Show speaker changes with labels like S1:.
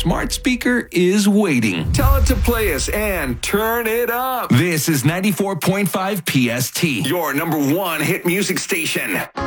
S1: smart speaker is waiting.
S2: Tell it to play us and turn it up.
S1: This is 94.5 PST.
S2: Your number one hit music station.